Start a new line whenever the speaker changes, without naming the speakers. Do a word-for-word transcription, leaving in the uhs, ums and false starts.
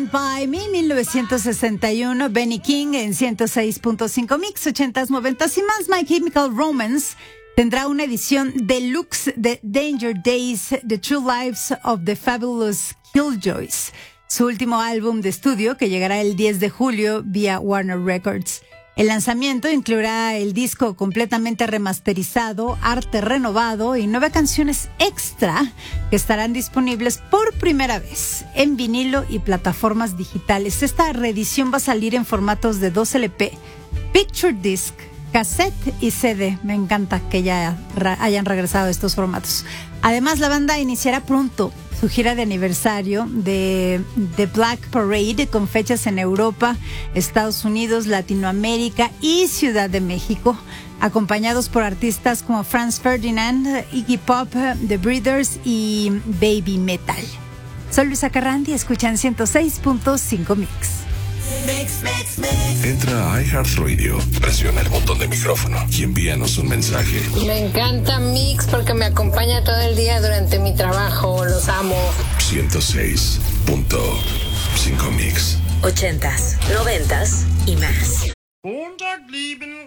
Stand By Me, mil novecientos sesenta y uno, Benny King en ciento seis punto cinco Mix, ochentas, noventas y más. My Chemical Romance tendrá una edición deluxe de Danger Days, The True Lives of the Fabulous Killjoys, su último álbum de estudio que llegará el diez de julio vía Warner Records. El lanzamiento incluirá el disco completamente remasterizado, arte renovado y nueve canciones extra que estarán disponibles por primera vez en vinilo y plataformas digitales. Esta reedición va a salir en formatos de dos L P, Picture Disc, cassette y C D. Me encanta que ya hayan regresado estos formatos. Además, la banda iniciará pronto su gira de aniversario de The Black Parade con fechas en Europa, Estados Unidos, Latinoamérica y Ciudad de México, acompañados por artistas como Franz Ferdinand, Iggy Pop, The Breeders y Baby Metal. Soy Luisa Carrandi, escuchan ciento seis punto cinco Mix.
Mix, mix, mix. Entra a iHeartRadio, presiona el botón de micrófono y envíanos un mensaje.
Me encanta Mix porque me acompaña todo el día durante mi trabajo. Los amo.
ciento seis punto cinco Mix.
Ochentas, noventas y más.